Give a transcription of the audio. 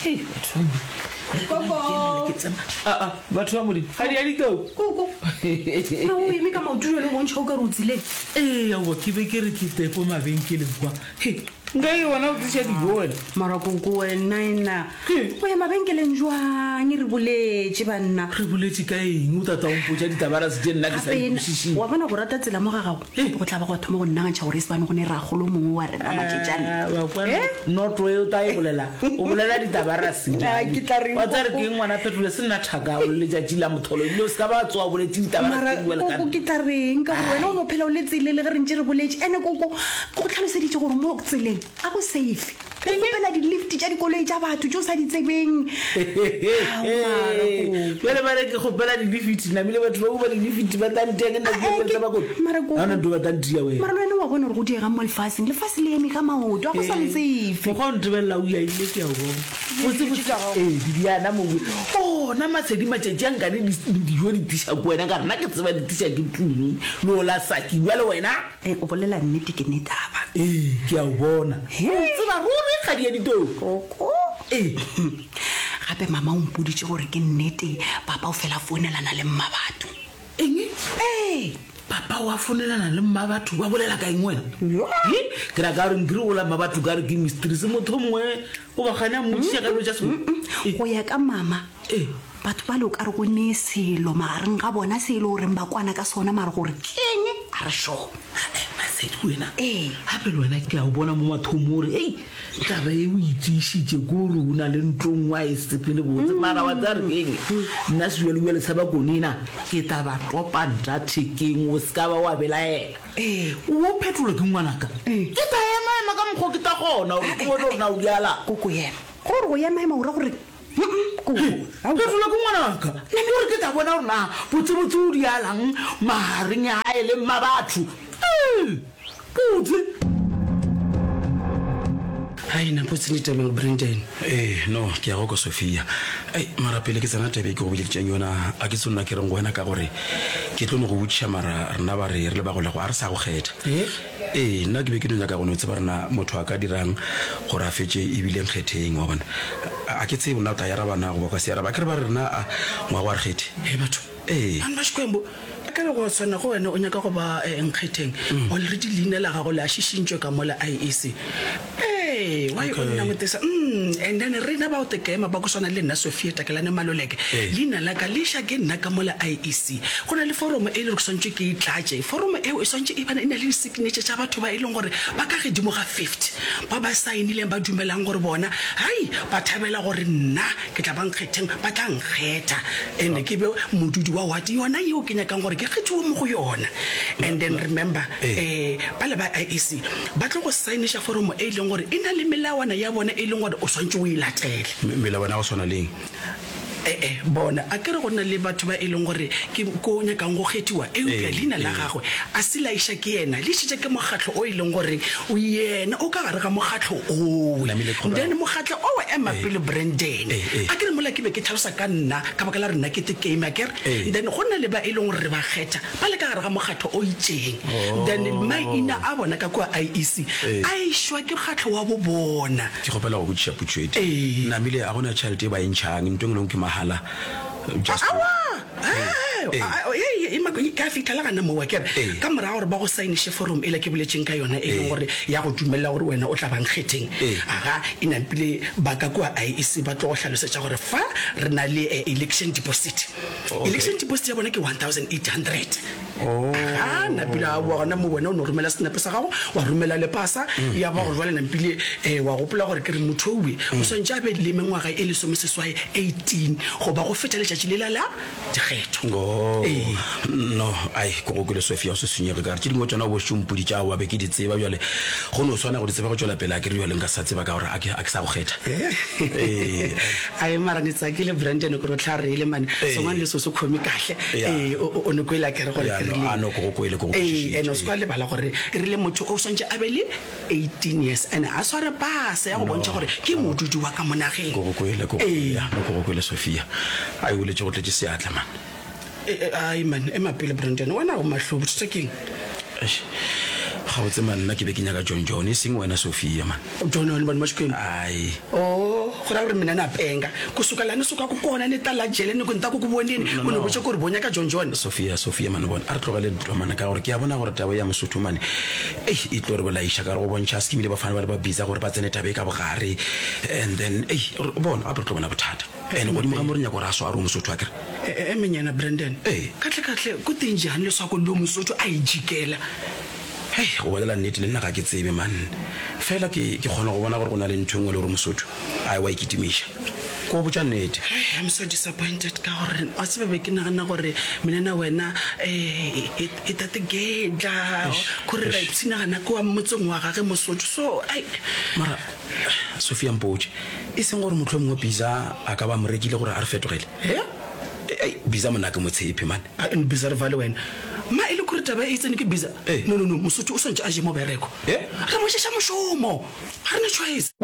Hey, batho ba modimo ga di a dikao eme ka maotulo le bontšha o ka rotsile ee ao ke be ke re ke tepo mabenkeleng kwa nka e bona o tliša dijo wena marakoko wenaena o ya mabenkeleng jwang re boletse banna re boletse ka eng o tata ompotsa ditabarase tse nna ke sa ikusišing wa bona go rata tsela mo gagago go tla ba go thoma go nnagantšha gore e se bane go ne ragolo mongwe wa rena matšetšane noto e o ta e bolela o bolela ditabarase wa tsa re ke ngwana phetole se nna thaka o letšatši la motholo ebile o se ka ba tsoa boletse ditabarase ke tla reng ka gore wena o no phela o le tsele le ge re ntse re boletse ande ko tlhaloseditše gore mo tseleng a go safe re kopela di-lift tša dikoloi tša batho tšo sa di tsebeng jale bare ke kgopela di-lifiti namile batho ba ba di-lifiti ba tlanteakenaaanado ba tlantia wena mara le wena wa bona gore go diega mo lefaseng lefase le eme ka maoto a go sa le safe mokgwa o ntebelela o iaile ke a bona didiana mongwe ona matshedi matšatši a nkane dijo di tiša ko wena ka rena ke tseba di tiša ke tumi le ola saki bja le wena o bolela nnete ke netaba ke a o bona tseba ruri kgadi ya ditoko gape mama o mpoditše gore ke nnete papa o fela founelana le mmabatho eng papa wa fonelana le mmabatho ba bolela ka eng wena ke ra ka gore nkere ola mmabatho ka re ke mistress motho mongwe o baganya mmotšiša ka dilo tša seo go ya ka mama batho ba le o ka re go ne selo magareng ga bona selo goreng ba kwana ka sona mare gore keng a re sho masedi wena gape le wena ke a o bona mo mathomo ore taba e o itsešitše ko ore o na le ntlong wa e sepele botse mara wa tsa re keng nna sejualejuale sa bakonena ke taba topanta thekeng o se ka ba wa belaela o phetolo ke ngwanaka ke ta emaema ka mokgwa ke ta gona gore ke bone gore na o diala koko yena gore go emaema ora gore phetolo ke ngwanaka gore ke ta bona gore na botsebotse o dialang magareng a e le mmabatho botse hai na potse ni tameng Brandon no ke a go Sophia mara pele ke tsena tabe ke go biletšeng yona a ke tsonna ke reng go wena ka gore ke tlo no go botšiša mara rena ba re le ba go le go a re sa go kgetha nna ke be ke nonya ka gone o tseba rena motho a ka dirang gore a fetse ebile nkgetheng wa bona a ke tsebe nna o ta yara bana go boka seara ba ke re ba re rena ngwa go a re kgethe batho an ba xikwembo ka re go tswana go wena o nyaka go ba nkgetheng already leina la gago le a šišintšwe ka mola IEC why o nna motesa and then rena ba o tekema ba go swana le nna Sophia Takelane Maloleke leina la ka le sha ke nna ka mola IEC go na le forum e le go swantse ke itlatše forum e o swantse e bana ina le signature tša batho ba e leng gore ba ka ge dimo ga 50 ba ba sainile ba dumelang gore bona hai ba thabela gore nna ke tla bankgetheng ba tla nkgetha ene ke be modudi wa wati yona yeo ke nyakang gore ke kgethiwe mo go yona and then remember ba le ba IEC ba tlo go signisha forum e leng gore ina le melawana ya bona e leng gore o swantse o e latele melawana go swana leng bona a kere go nna le batho ba e leng gore ke ko nyakang go kgethiwa e o ya leina la gagwe a se laiša ke yena le šitše ke mokgatlho o e leng gore o yena o ka gare ga mokgatlho o then mokgatlho o ema pele Brandon a kere mola ke be ke tlhalosa ka nna ka baka la rena ke te game a kere then go nna le ba e leng gore re ba kgetha ba le ka gare ga mokgatlho o itseng then maina a bona ka kwa IEC a išwa ke mokgatlho wa bo bona ke gopela go botšiša potšwedi namile a gona tšhelete e ba e ntšhang ntho engwe ke mahala just ka fitlhela gana mowa kere ka morago gore ba go signishe forum e le ke boletseng ka yona e leng gore ya go dumelela gore wena o tla bankgetheng aga e nampile ba ka kwa IEC ba tlo go tlhalosetša gore fa re na le election deposit ya bona ke 1800 napile a bona mo wena o ne o romela senepe sa gago wa romela le pasa ya ba go jwale nampile wa gopola gore ke re motho owe o swantse a be le mengwaga e lesomeseswae 18 go ba go feta letšatši le la dikgetho no ai go go le Sophia o se senyege ka re tšedimo tsona o bošompodi tša wa be ke di tseba bjale go no swana go di tseba go tšwela pele a ke re bjale nka sa tseba ka gore a ke sa go kgetha ai mara ni tsakile Brandon gore o tla reile mane songwane le so se khomi kahle o ne kwela ke re gore no go kwele go ene o se kwa le bala gore e rile motho o swantse a be le 18 years and a sware pasa ya go bontša gore ke modudi wa ka monageng go kwele Sophia ai o le tšo go tletse seatla man ai man emapele Brandon wena o mahlobo tsekeng ga o tsema nna ke be ke nyaka John e seng wena Sophia man John le bana mashikeng ai gore gore mina na penga kusuka lani suka ku kona ni tala jele ni ku nta ku boneni o ne botse gore bonya ka John Sophia man bona a re tlogele ditlomana ka gore ke ya bona gore tabo ya mosotho mane e tlo re bolaisha ka re go bontšha skimile ba fana ba le ba biza gore ba tsene tabe ka bogare and then bona a re tlo bona bothata ene go di mo ga mo re nya gore a so a re mosotho a kere menyana Brandon katle go tenjane le swa go lo mosotho a ijikela go bolela nnete le nna ga ke tsebe man fela ke kgona go bona gore go na le ntho engwe le gore mosotho a wa ikitimisha ko botsa nnete I'm so disappointed ka gore a se be ke nagana gore menena wena e tategedla gore ra ipsinagana ko wa motsong wa gage mosotho so mara Sophia Mpoche e seng gore motlho mongwe biza a ka ba mo rekile gore a re fetogele biza mona ke motshepe man biza re vale wena ma ile gore taba e tsene ke biza no mosotho o sontse a je mo bereko re mo shesha moshomo ga re na choice